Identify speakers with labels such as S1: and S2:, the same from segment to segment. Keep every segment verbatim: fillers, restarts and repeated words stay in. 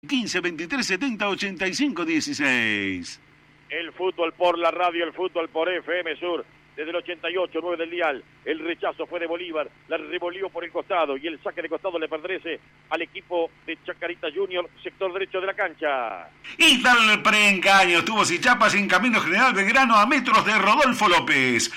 S1: quince, veintitrés, setenta, ochenta y cinco, dieciséis.
S2: El fútbol por la radio, el fútbol por F M Sur. Desde el ochenta y ocho, nueve del dial, el rechazo fue de Bolívar, la revolvió por el costado y el saque de costado le pertenece al equipo de Chacarita Junior, sector derecho de la cancha.
S1: Y tal preengaño, tuvo Sichapas en camino General Belgrano a metros de Rodolfo López.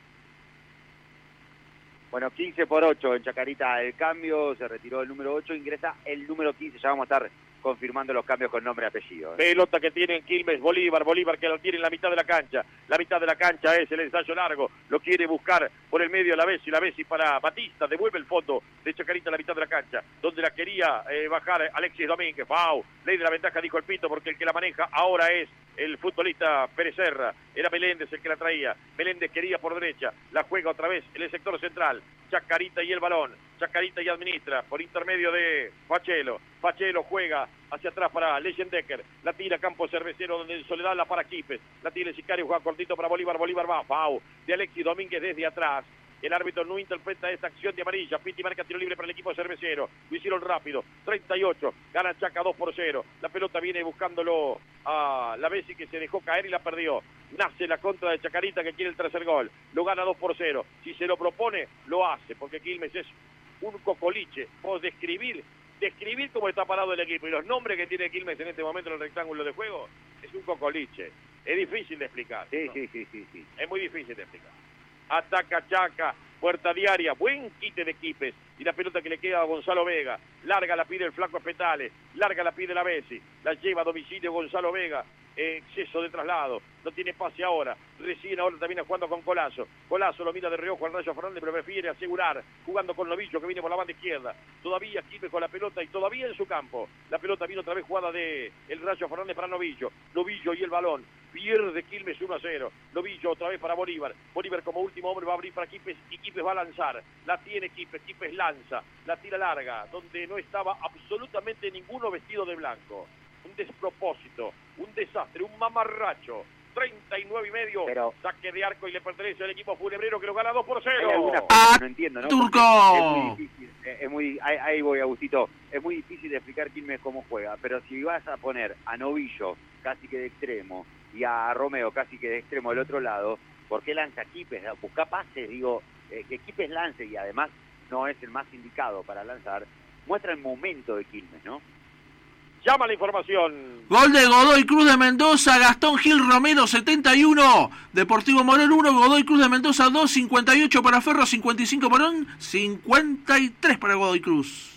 S3: Bueno, quince por ocho en Chacarita el cambio, se retiró el número ocho, ingresa el número quince, ya vamos a estar confirmando los cambios con nombre y apellido. ¿eh?
S2: Pelota que tiene en Quilmes, Bolívar, Bolívar que la tiene en la mitad de la cancha. La mitad de la cancha es el ensayo largo, lo quiere buscar por el medio a la Bessi, la Bessi para Batista, devuelve el fondo de Chacarita a la mitad de la cancha, donde la quería eh, bajar Alexis Domínguez. Wow, ley de la ventaja, dijo el Pito, porque el que la maneja ahora es el futbolista Pérez Serra. Era Meléndez el que la traía. Meléndez quería por derecha, la juega otra vez en el sector central. Chacarita y el balón, Chacarita y administra por intermedio de Fachelo. Fachelo juega hacia atrás para Leyendecker, la tira Campo Cervecero, donde en soledad la para Quipes, la tira Sicario, juega cortito para Bolívar, Bolívar va, Fau, de Alexis Domínguez desde atrás. El árbitro no interpreta esta acción de amarilla. Piti marca tiro libre para el equipo cervecero. Lo hicieron rápido. treinta y ocho. Gana Chaca dos por cero. La pelota viene buscándolo a la Bessi, que se dejó caer y la perdió. Nace la contra de Chacarita, que quiere el tercer gol. Lo gana dos por cero. Si se lo propone, lo hace. Porque Quilmes es un cocoliche. Puedo describir, describir cómo está parado el equipo. Y los nombres que tiene Quilmes en este momento en el rectángulo de juego, es un cocoliche. Es difícil de explicar.
S3: Sí,
S2: ¿no?
S3: sí, sí, sí, sí.
S2: Es muy difícil de explicar. Ataca Chaca, puerta diaria, buen quite de Quipes, y la pelota que le queda a Gonzalo Vega, larga la pide el flaco Espetale, larga la pide la Bessi, la lleva a domicilio Gonzalo Vega, eh, exceso de traslado, no tiene pase ahora, recién ahora termina jugando con Colazo, Colazo lo mira de reojo al Rayo Fernández, pero prefiere asegurar, jugando con Novillo que viene por la banda izquierda, todavía Quipes con la pelota y todavía en su campo, la pelota vino otra vez jugada de el Rayo Fernández para Novillo, Novillo y el balón, pierde Quilmes uno a cero, Novillo otra vez para Bolívar, Bolívar como último hombre va a abrir para Quipes y Quipes va a lanzar, la tiene Quipes, Quipes lanza, la tira larga, donde no estaba absolutamente ninguno vestido de blanco, un despropósito, un desastre, un mamarracho, treinta y nueve y medio,
S3: pero
S2: saque de arco y le pertenece al equipo funebrero que lo gana dos por cero.
S3: Hay algunas cosas que no entiendo, ¿no?
S1: Turco.
S3: Porque es muy difícil, es muy, ahí, ahí voy, Agustito, es muy difícil de explicar Quilmes cómo juega, pero si vas a poner a Novillo casi que de extremo y a Romeo casi que de extremo del otro lado, ¿por qué lanza Quipes? Busca pases, digo, eh, que Quipes lance y además no es el más indicado para lanzar, muestra el momento de Quilmes, ¿no?
S2: Llama la información.
S4: Gol de Godoy Cruz de Mendoza, Gastón Gil Romero, setenta y uno. Deportivo Morón uno, Godoy Cruz de Mendoza dos, cincuenta y ocho para Ferro, cincuenta y cinco Morón, cincuenta y tres para Godoy Cruz.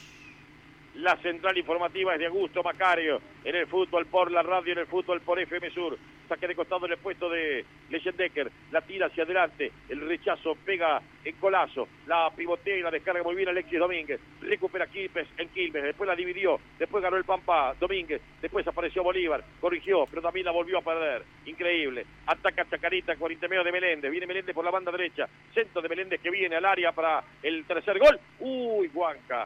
S2: La central informativa es de Augusto Macario, en el fútbol por la radio, en el fútbol por F M Sur. Saque de costado en el puesto de Leyendecker, la tira hacia adelante, el rechazo pega en Colazo, la pivotea y la descarga muy bien Alexis Domínguez, recupera Quilmes en Quilmes, después la dividió, después ganó el Pampa Domínguez, después apareció Bolívar, corrigió, pero también la volvió a perder, increíble, ataca Chacarita con intermedio de Meléndez, viene Meléndez por la banda derecha, centro de Meléndez que viene al área para el tercer gol, uy, Huanca,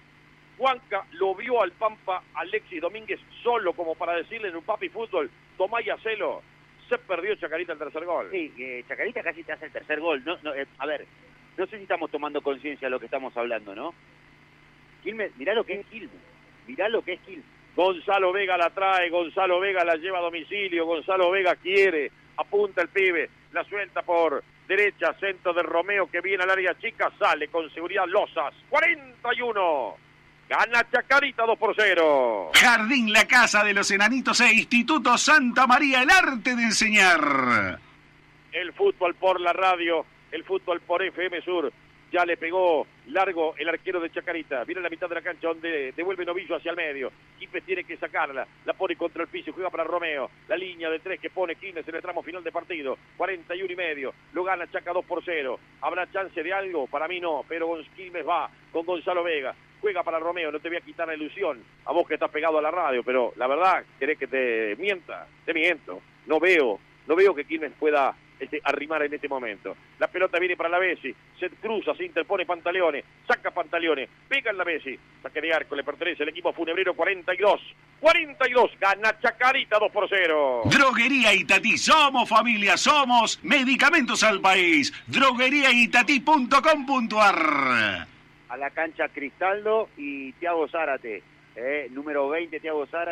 S2: Huanca lo vio al Pampa Alexis Domínguez solo como para decirle en un papi fútbol, tomá y hacelo. Se perdió Chacarita el tercer gol.
S3: Sí, eh, Chacarita casi te hace el tercer gol. No, no, eh, a ver, no sé si estamos tomando conciencia de lo que estamos hablando, ¿no? Quilmes, mirá lo que es Quilmes, mirá lo que es Quilmes.
S2: Gonzalo Vega la trae, Gonzalo Vega la lleva a domicilio, Gonzalo Vega quiere, apunta el pibe, la suelta por derecha, centro de Romeo que viene al área chica, sale con seguridad Lozas, cuarenta y uno. Gana Chacarita dos por cero.
S1: Jardín La Casa de los Enanitos e Instituto Santa María, el arte de enseñar.
S2: El fútbol por la radio, el fútbol por F M Sur. Ya le pegó largo el arquero de Chacarita. Viene a la mitad de la cancha donde devuelve Novillo hacia el medio. Quipes tiene que sacarla. La pone contra el piso y juega para Romeo. La línea de tres que pone Quilmes en el tramo final de partido. cuarenta y uno y medio. Lo gana Chaca dos por cero. ¿Habrá chance de algo? Para mí no. Pero Quilmes va con Gonzalo Vega. Juega para Romeo. No te voy a quitar la ilusión. A vos que estás pegado a la radio. Pero la verdad, ¿querés que te mienta? Te miento. No veo. No veo que Quilmes pueda Este, arrimar en este momento. La pelota viene para la Bessi, se cruza, se interpone Pantaleone, saca Pantaleone, pega en la Bessi, saque de arco, le pertenece al equipo funebrero cuarenta y dos, cuarenta y dos, gana Chacarita dos por cero.
S1: Droguería Itatí, somos familia, somos medicamentos al país. droguería itatí punto com punto ar.
S3: A la cancha Cristaldo y Thiago Zárate, eh, número veinte Thiago Zárate.